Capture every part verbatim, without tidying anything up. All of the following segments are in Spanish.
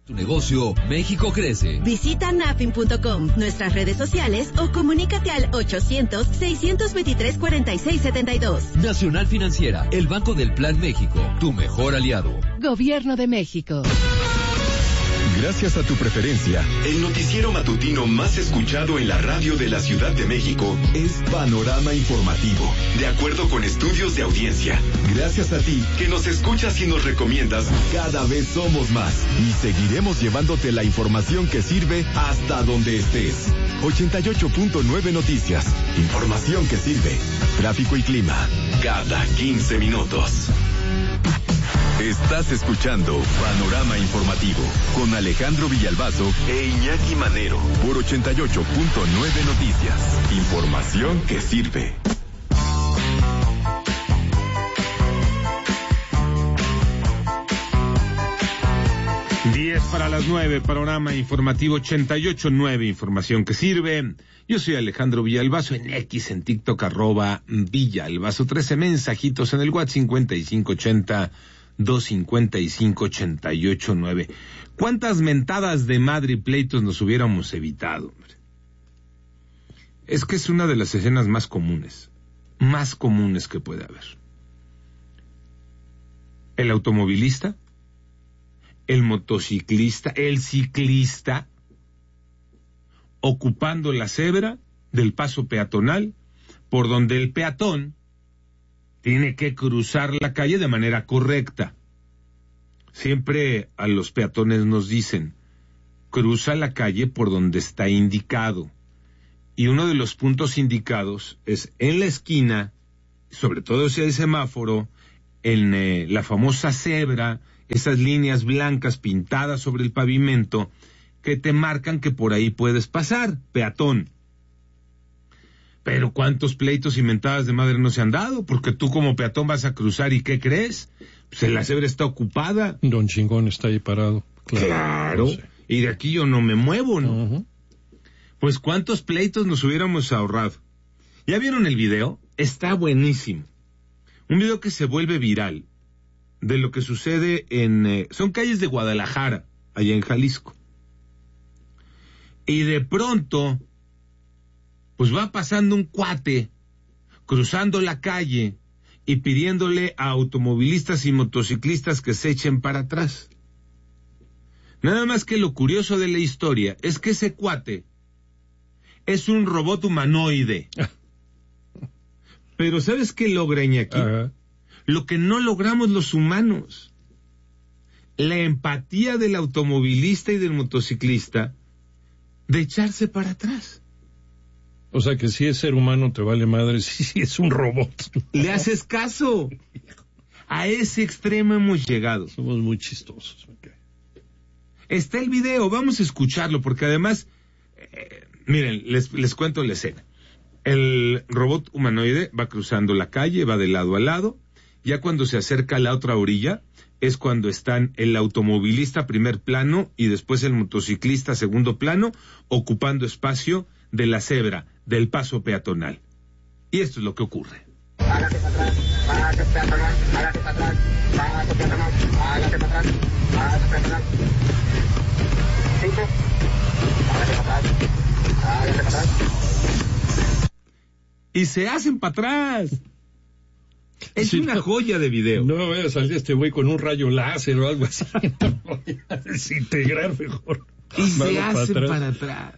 Tu negocio, México crece. Visita nafin punto com, nuestras redes sociales o comunícate al ochocientos, seiscientos veintitrés, cuarenta y seis setenta y dos. Nacional Financiera, el Banco del Plan México, tu mejor aliado. Gobierno de México. Gracias a tu preferencia, el noticiero matutino más escuchado en la radio de la Ciudad de México es Panorama Informativo, de acuerdo con estudios de audiencia. Gracias a ti, que nos escuchas y nos recomiendas, cada vez somos más y seguiremos llevándote la información que sirve hasta donde estés. ochenta y ocho punto nueve Noticias, información que sirve. Tráfico y clima, cada quince minutos. Estás escuchando Panorama Informativo con Alejandro Villalbazo e Iñaki Manero por ochenta y ocho punto nueve Noticias. Información que sirve. diez para las nueve, Panorama Informativo ochenta y ocho punto nueve, información que sirve. Yo soy Alejandro Villalbazo, en X, en TikTok, arroba Villalbazo. trece mensajitos en el WhatsApp, cincuenta y cinco ochenta, dos cincuenta y cinco ochenta y ocho nueve. ¿Cuántas mentadas de madre y pleitos nos hubiéramos evitado, hombre? Es que es una de las escenas más comunes, más comunes que puede haber. El automovilista, el motociclista, el ciclista, ocupando la cebra del paso peatonal, por donde el peatón tiene que cruzar la calle de manera correcta. Siempre a los peatones nos dicen, cruza la calle por donde está indicado. Y uno de los puntos indicados es en la esquina, sobre todo si hay semáforo, en eh, la famosa cebra, esas líneas blancas pintadas sobre el pavimento que te marcan que por ahí puedes pasar, peatón. Pero ¿cuántos pleitos y mentadas de madre no se han dado? Porque tú como peatón vas a cruzar y ¿qué crees? Pues la cebra está ocupada. Don Chingón está ahí parado. Claro, claro. Sí. Y de aquí yo no me muevo, ¿no? Uh-huh. Pues ¿cuántos pleitos nos hubiéramos ahorrado? ¿Ya vieron el video? Está buenísimo. Un video que se vuelve viral de lo que sucede en... Eh, son calles de Guadalajara, allá en Jalisco. Y de pronto, pues va pasando un cuate, cruzando la calle y pidiéndole a automovilistas y motociclistas que se echen para atrás. Nada más que lo curioso de la historia es que ese cuate es un robot humanoide. Pero ¿sabes qué logra, Iñaki? Uh-huh. Lo que no logramos los humanos. La empatía del automovilista y del motociclista de echarse para atrás. O sea que si es ser humano te vale madre, si, si es un robot. Le haces caso. A ese extremo hemos llegado. Somos muy chistosos. Okay. Está el video, vamos a escucharlo, porque además, eh, miren, les, les cuento la escena. El robot humanoide va cruzando la calle, va de lado a lado. Ya cuando se acerca a la otra orilla, es cuando están el automovilista primer plano y después el motociclista segundo plano, ocupando espacio de la cebra, del paso peatonal. Y esto es lo que ocurre. Hágase para atrás, paso peatonal, hágase para atrás, paso peatonal, hágase para atrás, paso peatonal. Cinco, hágase para atrás, hágase para atrás. Y se hacen para atrás. Es sí, una no, joya de video. No me vaya a salir este güey con un rayo láser o algo así. No voy a desintegrar mejor. Y se hacen para, para atrás.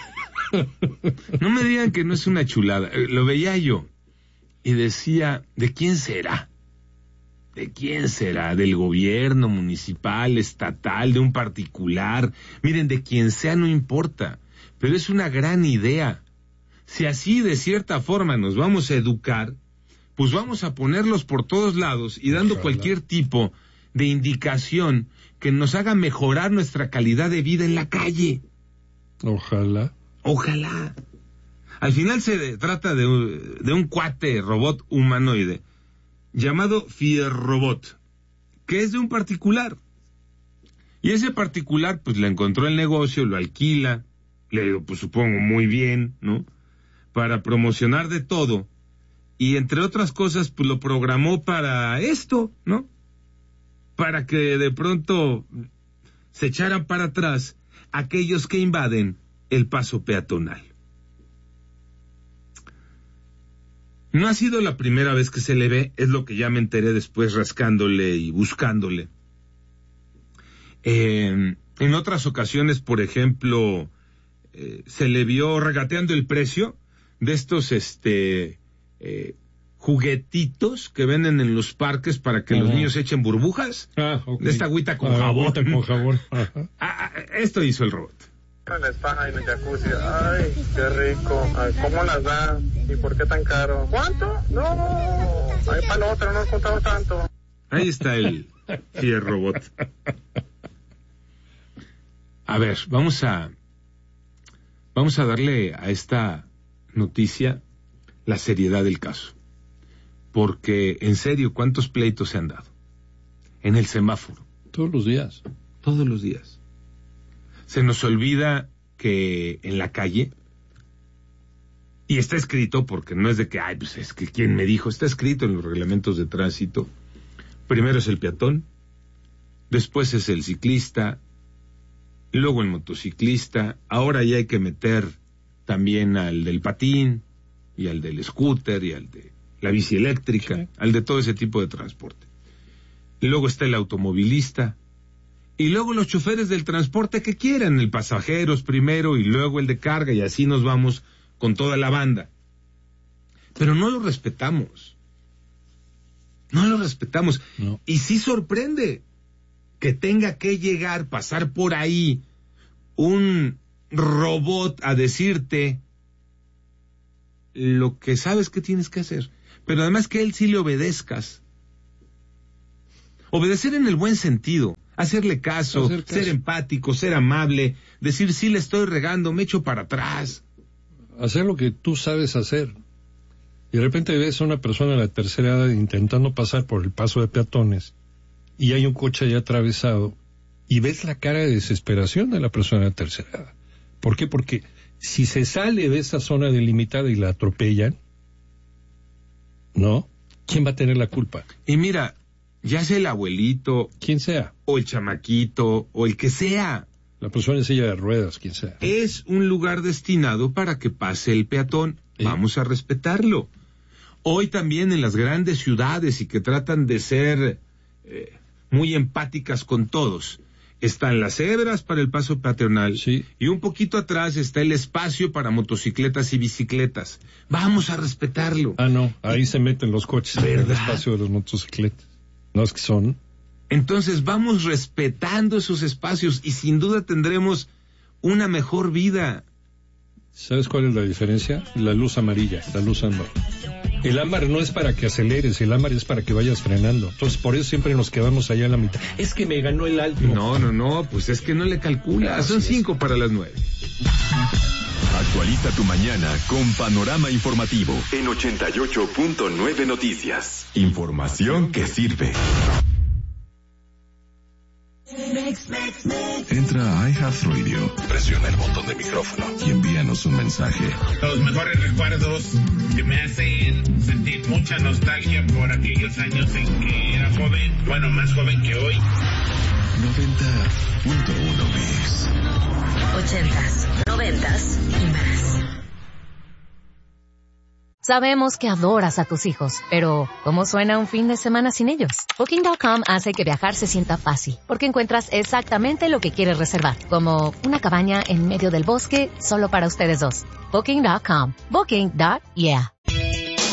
No me digan que no es una chulada. Lo veía yo y decía, ¿de quién será? ¿De quién será? ¿Del gobierno municipal, estatal, de un particular? Miren, de quien sea no importa, pero es una gran idea. Si así de cierta forma nos vamos a educar, pues vamos a ponerlos por todos lados y dando Ojalá. cualquier tipo de indicación que nos haga mejorar nuestra calidad de vida en la calle. Ojalá. Ojalá. Al final se trata de, de un cuate robot humanoide llamado Fierrobot, que es de un particular. Y ese particular pues le encontró el negocio, lo alquila, le digo, pues supongo muy bien, ¿no? Para promocionar de todo. Y entre otras cosas, pues lo programó para esto, ¿no? Para que de pronto se echaran para atrás aquellos que invaden el paso peatonal. No ha sido la primera vez que se le ve, es lo que ya me enteré después rascándole y buscándole. Eh, en otras ocasiones, por ejemplo, eh, se le vio regateando el precio de estos este eh, juguetitos que venden en los parques para que uh-huh. los niños echen burbujas. Ah, okay. De esta agüita con ah, jabón. Agüita con jabón. Ajá. Ah, esto hizo el robot. En el spa y en el jacuzzi. Ay, qué rico. Ay, ¿cómo las da? ¿Y por qué tan caro? ¿Cuánto? No, ay, para el otro no he contado tanto. Ahí está el, sí, el robot. A ver, vamos a vamos a darle a esta noticia la seriedad del caso. Porque, en serio, ¿cuántos pleitos se han dado? En el semáforo. Todos los días. Todos los días. Se nos olvida que en la calle, y está escrito porque no es de que, ay, pues es que quién me dijo, está escrito en los reglamentos de tránsito. Primero es el peatón, después es el ciclista, luego el motociclista, ahora ya hay que meter también al del patín, y al del scooter, y al de la bici eléctrica, sí. al de todo ese tipo de transporte. Y luego está el automovilista, y luego los choferes del transporte que quieran, el pasajeros primero y luego el de carga, y así nos vamos con toda la banda. Pero no lo respetamos. No lo respetamos. No. Y sí sorprende que tenga que llegar, pasar por ahí, un robot a decirte lo que sabes que tienes que hacer. Pero además que él sí le obedezcas. Obedecer en el buen sentido. Hacerle caso, Hacer caso, ser empático, ser amable, decir sí le estoy regando, me echo para atrás. Hacer lo que tú sabes hacer. Y de repente ves a una persona de la tercera edad intentando pasar por el paso de peatones y hay un coche ahí atravesado y ves la cara de desesperación de la persona de la tercera edad. ¿Por qué? Porque si se sale de esa zona delimitada y la atropellan, ¿no? ¿Quién va a tener la culpa? Y mira, ya sea el abuelito, quien sea, o el chamaquito, o el que sea, la persona en silla de ruedas, quien sea, es un lugar destinado para que pase el peatón. ¿Sí? Vamos a respetarlo. Hoy también en las grandes ciudades y que tratan de ser eh, muy empáticas con todos, están las cebras para el paso peatonal, sí. y un poquito atrás está el espacio para motocicletas y bicicletas. Vamos a respetarlo. Ah, no, ahí y... se meten los coches en el espacio de los motocicletas. No es que son. Entonces vamos respetando esos espacios y sin duda tendremos una mejor vida. ¿Sabes cuál es la diferencia? La luz amarilla, la luz ámbar. El ámbar no es para que aceleres, el ámbar es para que vayas frenando. Entonces por eso siempre nos quedamos allá en la mitad. Es que me ganó el alto. No, no, no, pues es que no le calcula. Así Son cinco es. Para las nueve. Actualiza tu mañana con Panorama Informativo en ochenta y ocho punto nueve Noticias. Información que sirve. Entra a iHeartRadio, presiona el botón de micrófono y envíanos un mensaje. Los mejores recuerdos que me hacen sentir mucha nostalgia por aquellos años en que era joven, bueno, más joven que hoy. noventa punto uno bis. Ochentas, noventas y más. Sabemos que adoras a tus hijos, pero ¿cómo suena un fin de semana sin ellos? Booking punto com hace que viajar se sienta fácil, porque encuentras exactamente lo que quieres reservar, como una cabaña en medio del bosque solo para ustedes dos. Booking punto com. Booking. Yeah.